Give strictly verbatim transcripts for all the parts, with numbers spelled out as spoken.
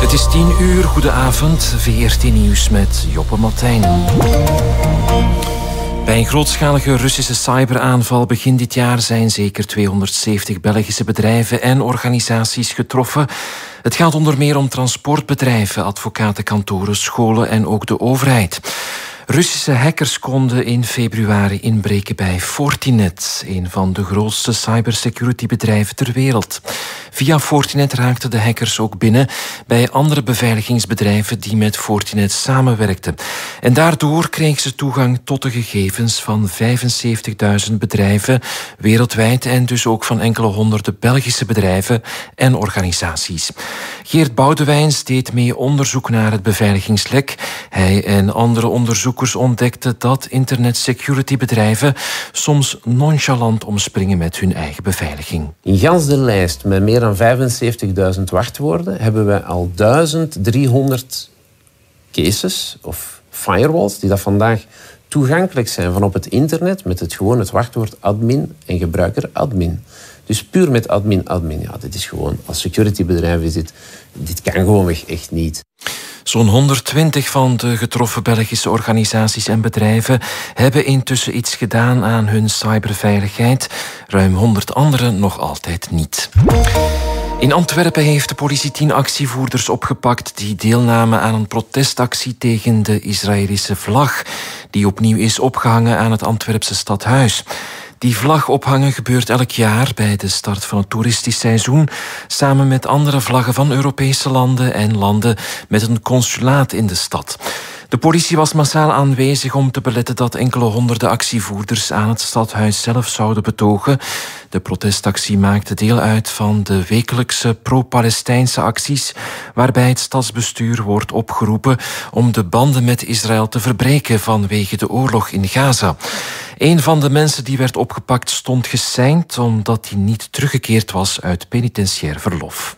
Het is tien uur, goedenavond, V R T Nieuws met Joppe Martijn. Bij een grootschalige Russische cyberaanval begin dit jaar zijn zeker tweehonderdzeventig Belgische bedrijven en organisaties getroffen. Het gaat onder meer om transportbedrijven, advocatenkantoren, scholen en ook de overheid. Russische hackers konden in februari inbreken bij Fortinet, een van de grootste cybersecurity-bedrijven ter wereld. Via Fortinet raakten de hackers ook binnen bij andere beveiligingsbedrijven die met Fortinet samenwerkten. En daardoor kregen ze toegang tot de gegevens van vijfenzeventigduizend bedrijven wereldwijd en dus ook van enkele honderden Belgische bedrijven en organisaties. Geert Boudewijns deed mee onderzoek naar het beveiligingslek. Hij en andere onderzoekers ontdekten dat internetsecurity-bedrijven soms nonchalant omspringen met hun eigen beveiliging. In gans de lijst met meer dan vijfenzeventigduizend wachtwoorden hebben we al duizend driehonderd cases of firewalls die dat vandaag toegankelijk zijn van op het internet met het gewoon het wachtwoord admin en gebruiker admin. Dus puur met admin admin. Ja, dit is gewoon, als securitybedrijf is dit, dit kan gewoonweg echt niet. Zo'n honderdtwintig van de getroffen Belgische organisaties en bedrijven hebben intussen iets gedaan aan hun cyberveiligheid. Ruim honderd anderen nog altijd niet. In Antwerpen heeft de politie tien actievoerders opgepakt die deelnamen aan een protestactie tegen de Israëlische vlag, die opnieuw is opgehangen aan het Antwerpse stadhuis. Die vlag ophangen gebeurt elk jaar bij de start van het toeristisch seizoen, samen met andere vlaggen van Europese landen en landen met een consulaat in de stad. De politie was massaal aanwezig om te beletten dat enkele honderden actievoerders aan het stadhuis zelf zouden betogen. De protestactie maakte deel uit van de wekelijkse pro-Palestijnse acties, waarbij het stadsbestuur wordt opgeroepen om de banden met Israël te verbreken vanwege de oorlog in Gaza. Een van de mensen die werd opgepakt stond geseind omdat hij niet teruggekeerd was uit penitentiair verlof.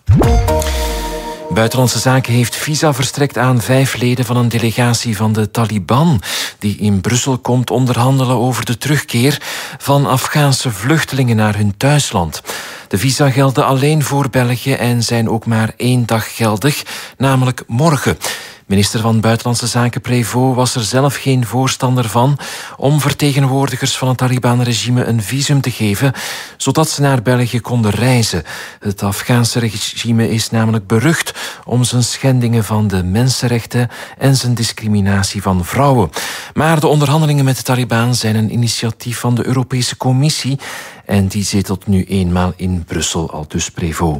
Buitenlandse Zaken heeft visa verstrekt aan vijf leden van een delegatie van de Taliban die in Brussel komt onderhandelen over de terugkeer van Afghaanse vluchtelingen naar hun thuisland. De visa gelden alleen voor België en zijn ook maar één dag geldig, namelijk morgen. Minister van Buitenlandse Zaken Prévost was er zelf geen voorstander van om vertegenwoordigers van het Taliban-regime een visum te geven, zodat ze naar België konden reizen. Het Afghaanse regime is namelijk berucht om zijn schendingen van de mensenrechten en zijn discriminatie van vrouwen. Maar de onderhandelingen met de Taliban zijn een initiatief van de Europese Commissie en die zetelt nu eenmaal in Brussel, aldus Prévost.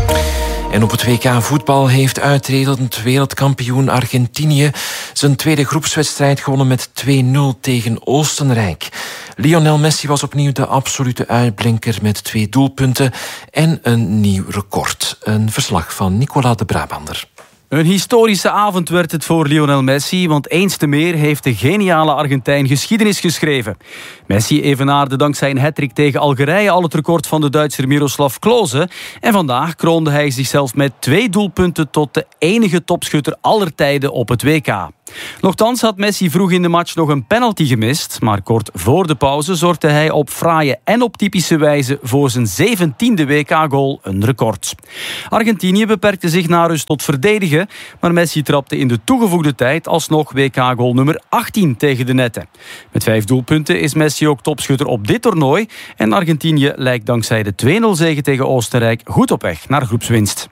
En op het W K voetbal heeft uitredend wereldkampioen Argentinië zijn tweede groepswedstrijd gewonnen met twee nul tegen Oostenrijk. Lionel Messi was opnieuw de absolute uitblinker met twee doelpunten en een nieuw record. Een verslag van Nicolas de Brabander. Een historische avond werd het voor Lionel Messi, want eens te meer heeft de geniale Argentijn geschiedenis geschreven. Messi evenaarde dankzij een hattrick tegen Algerije al het record van de Duitser Miroslav Klose. En vandaag kroonde hij zichzelf met twee doelpunten tot de enige topschutter aller tijden op het W K. Nochtans had Messi vroeg in de match nog een penalty gemist, maar kort voor de pauze zorgde hij op fraaie en op typische wijze voor zijn zeventiende W K-goal, een record. Argentinië beperkte zich na rust tot verdedigen, maar Messi trapte in de toegevoegde tijd alsnog W K-goal nummer achttien tegen de netten. Met vijf doelpunten is Messi ook topschutter op dit toernooi en Argentinië lijkt dankzij de twee nul zege tegen Oostenrijk goed op weg naar groepswinst.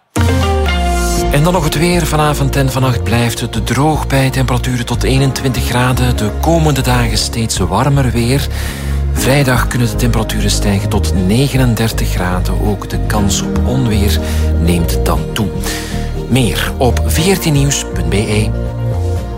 En dan nog het weer. Vanavond en vannacht blijft het droog bij temperaturen tot eenentwintig graden. De komende dagen steeds warmer weer. Vrijdag kunnen de temperaturen stijgen tot negenendertig graden. Ook de kans op onweer neemt dan toe. Meer op v r t nieuws punt b e.